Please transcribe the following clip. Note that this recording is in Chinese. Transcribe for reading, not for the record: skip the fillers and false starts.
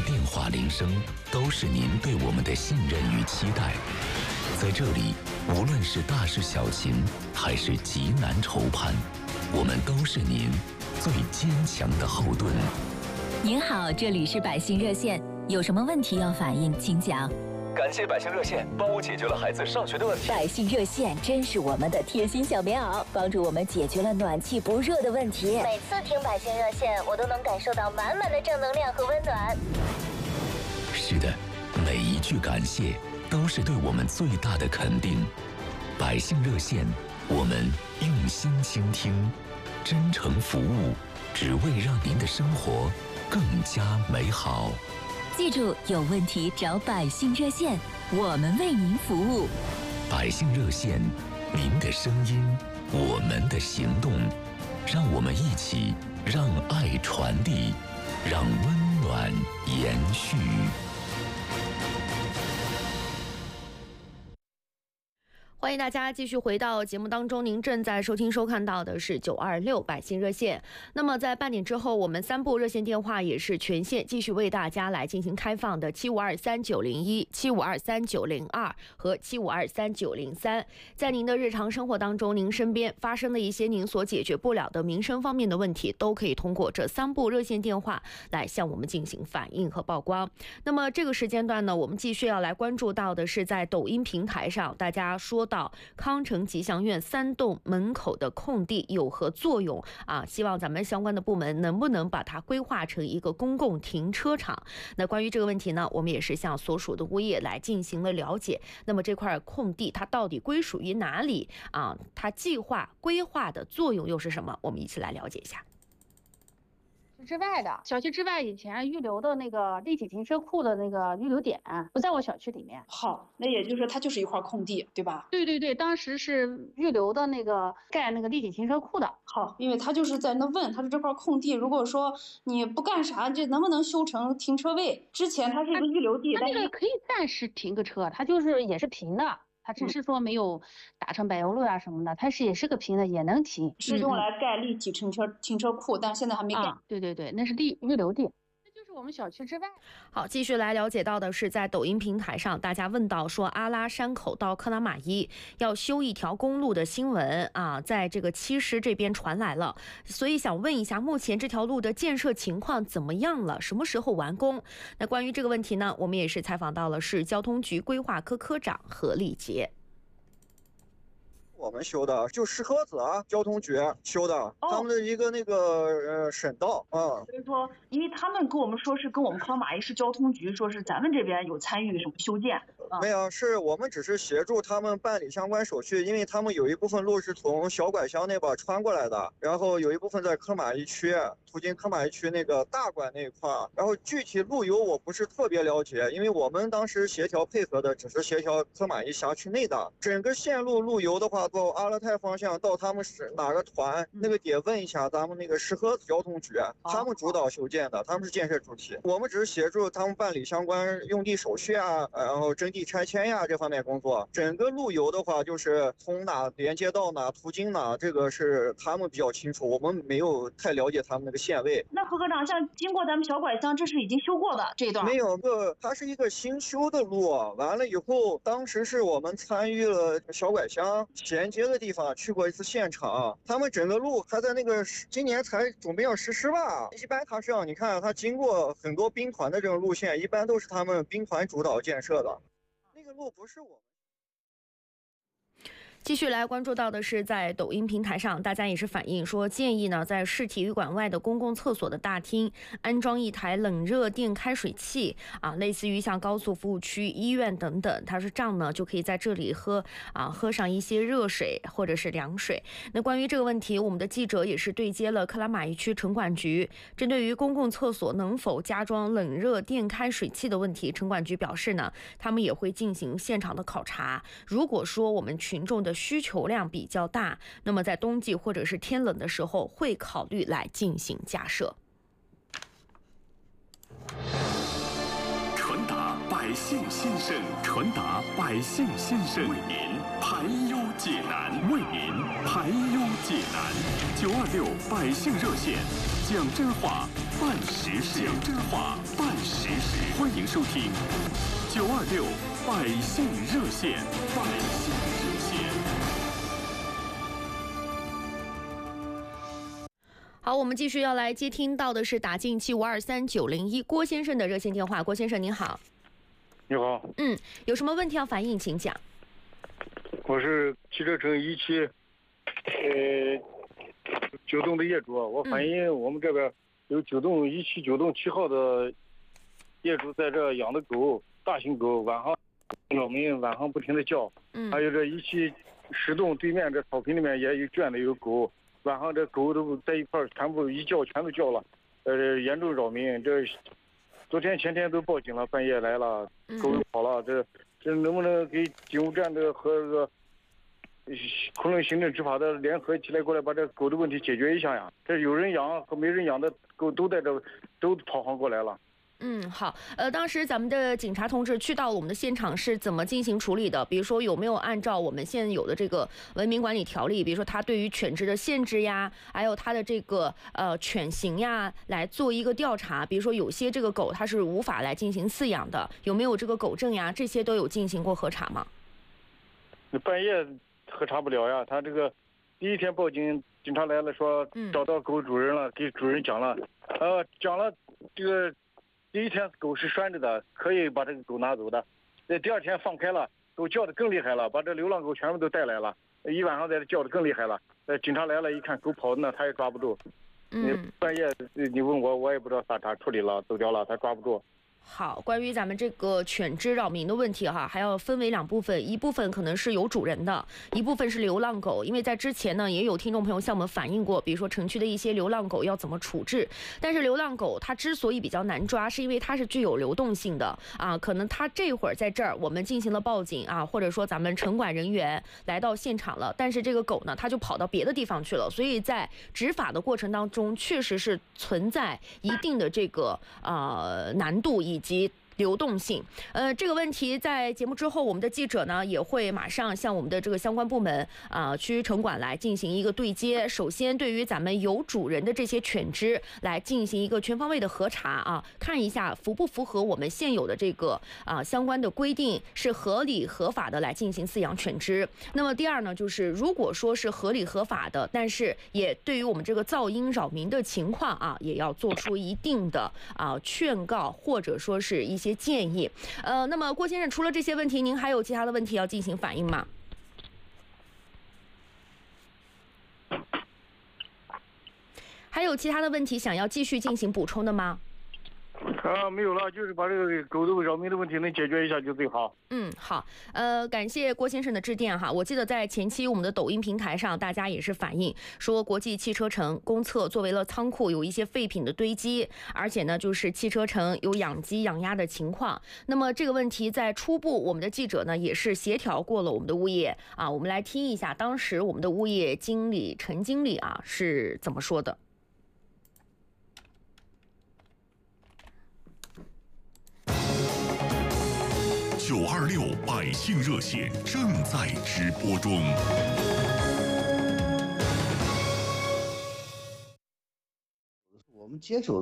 电话铃声都是您对我们的信任与期待。在这里，无论是大事小情，还是急难愁盼，我们都是您最坚强的后盾。 您好，这里是百姓热线，有什么问题要反映，请讲。 感谢百姓热线帮我解决了孩子上学的问题。 百姓热线真是我们的贴心小棉袄，帮助我们解决了暖气不热的问题。 每次听百姓热线，我都能感受到满满的正能量和温暖。 是的，每一句感谢都是对我们最大的肯定。百姓热线，我们用心倾听，真诚服务，只为让您的生活更加美好。 记住，有问题找百姓热线，我们为您服务。 百姓热线，您的声音，我们的行动，让我们一起让爱传递，让温暖延续。 欢迎大家继续回到节目当中，您正在收听收看到的是926百姓热线。那么在半点之后，我们3部热线电话也是全线继续为大家来进行开放的7523-901、7523-902和7523-903。在您的日常生活当中，您身边发生的一些您所解决不了的民生方面的问题，都可以通过这3部热线电话来向我们进行反映和曝光。那么这个时间段呢，我们继续要来关注到的是在抖音平台上大家说到康城吉祥苑3栋门口的空地有何作用啊？希望咱们相关的部门能不能把它规划成一个公共停车场？那关于这个问题呢，我们也是向所属的物业来进行了了解。那么这块空地它到底归属于哪里啊？它计划规划的作用又是什么？我们一起来了解一下。 之外的小区之外，以前预留的那个立体停车库的那个预留点不在我小区里面。 好，那也就是说它就是一块空地，对吧？ 对对对，当时是预留的那个盖那个立体停车库的。 好，因为他就是在那问，他说这块空地如果说你不干啥，这能不能修成停车位？之前它是一个预留地， 它那个可以暂时停个车，它就是也是平的。它只是说没有打成柏油路啊什么的，它也是个平的，也能停， 是用来盖立体停车库，但现在还没盖。 对对对，那是预留地。就是我们小区之外。 好，继续来了解到的是，在抖音平台上，大家问到说阿拉山口到克拉玛依要修一条公路的新闻啊，在这个七师这边传来了，所以想问一下，目前这条路的建设情况怎么样了？什么时候完工？那关于这个问题呢，我们也是采访到了市交通局规划科科长何立杰。 我们修的就石河子交通局修的，他们的一个那个省道啊。 所以说，因为他们跟我们说是跟我们克拉玛依市交通局说是咱们这边有参与什么修建。 没有，是我们只是协助他们办理相关手续，因为他们有一部分路是从小拐乡那边穿过来的，然后有一部分在克拉玛依区，途经克拉玛依区那个大拐那一块，然后具体路由我不是特别了解，因为我们当时协调配合的只是协调克拉玛依辖区内的整个线路路由的话。到阿勒泰方向到他们是哪个团，那个得问一下咱们那个石河子交通局，他们主导修建的，他们是建设主体，我们只是协助他们办理相关用地手续啊，然后征地拆迁呀这方面工作。整个路由的话，就是从哪连接到哪，途经哪，这个是他们比较清楚，我们没有太了解他们那个线位。 那何科长，像经过咱们小拐乡，这是已经修过的这一段？ 没有，它是一个新修的路，完了以后，当时是我们参与了小拐乡衔接的地方去过一次现场，他们整个路还在那个今年才准备要实施吧。一般它是你看它经过很多兵团的这种路线，一般都是他们兵团主导建设的，那个路不是我们。 继续来关注到的是，在抖音平台上，大家也是反映说，建议呢在市体育馆外的公共厕所的大厅安装一台冷热电开水器啊，类似于像高速服务区、医院等等，它是这样呢就可以在这里喝上一些热水或者是凉水。那关于这个问题，我们的记者也是对接了克拉玛依区城管局，针对于公共厕所能否加装冷热电开水器的问题，城管局表示呢，他们也会进行现场的考察。如果说我们群众的需求量比较大，那么在冬季或者是天冷的时候，会考虑来进行加设。 传达百百姓心声，传达百姓心声，为您排忧解难，为您排忧解难。926百姓热线，讲真话，办实事，讲真话，办实事。欢迎收听926百姓热线，百姓热线。 好，我们继续要来接听到的是打进7523901郭先生的热线电话。郭先生您好。 你好。 有什么问题要反映请讲。 我是汽车城1期9栋的业主，我反映我们这边有1期9栋7号的业主在这养的狗，大型狗，晚上扰民，晚上不停的叫。还有这1期10栋对面这草坪里面也有圈里有狗。晚上这狗都在一块儿，全部一叫全都叫了，严重扰民。这昨天前天都报警了，半夜来了，狗都跑了。这能不能给警务站的和这个昆仑行政执法的联合起来过来把这狗的问题解决一下呀？这有人养和没人养的狗都在这都跑上过来了。 好，当时咱们的警察同志去到我们的现场是怎么进行处理的？比如说有没有按照我们现有的这个文明管理条例，比如说它对于犬只的限制呀，还有它的这个犬型呀，来做一个调查？比如说有些这个狗它是无法来进行饲养的，有没有这个狗证呀？这些都有进行过核查吗？ 半夜核查不了呀，他这个第一天报警，警察来了说找到狗主人了，给主人讲了，讲了这个。第一天狗是拴着的，可以把这个狗拿走的。第二天放开了，狗叫的更厉害了，把这流浪狗全部都带来了，一晚上在这叫的更厉害了。警察来了，一看狗跑呢，他也抓不住。半夜你问我，我也不知道咋处理了，走掉了，他抓不住。 好，关于咱们这个犬只扰民的问题哈，还要分为2部分，一部分可能是有主人的，一部分是流浪狗。因为在之前呢，也有听众朋友向我们反映过，比如说城区的一些流浪狗要怎么处置。但是流浪狗它之所以比较难抓，是因为它是具有流动性的啊，可能它这会儿在这儿我们进行了报警啊，或者说咱们城管人员来到现场了，但是这个狗呢，它就跑到别的地方去了，所以在执法的过程当中，确实是存在一定的这个难度以及流动性。这个问题在节目之后，我们的记者呢也会马上向我们的这个相关部门区城管来进行一个对接。首先，对于咱们有主人的这些犬只来进行一个全方位的核查啊，看一下符不符合我们现有的这个相关的规定，是合理合法的来进行饲养犬只。那么第二呢，就是如果说是合理合法的，但是也对于我们这个噪音扰民的情况啊，也要做出一定的劝告或者说是一些建议。那么郭先生，除了这些问题，您还有其他的问题要进行反映吗？还有其他的问题想要继续进行补充的吗？ 没有了，就是把这个狗的扰民的问题能解决一下就最好。 好，感谢郭先生的致电哈。我记得在前期我们的抖音平台上，大家也是反映说，国际汽车城公厕作为了仓库，有一些废品的堆积，而且呢，就是汽车城有养鸡养鸭的情况。那么这个问题在初步，我们的记者呢也是协调过了我们的物业啊，我们来听一下当时我们的物业经理陈经理是怎么说的。 926百姓热线正在直播中。 我们接手